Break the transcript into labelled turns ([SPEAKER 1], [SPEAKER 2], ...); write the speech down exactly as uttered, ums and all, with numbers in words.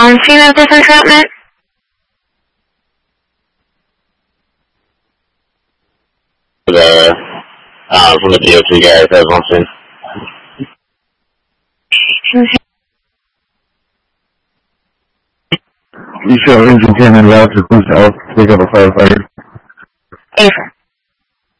[SPEAKER 1] downstream of this entrapment?
[SPEAKER 2] The, uh, from the D O T guy that wants in.
[SPEAKER 3] You show engine ten and route to Boost Out to pick up a firefighter.
[SPEAKER 1] Affirmative.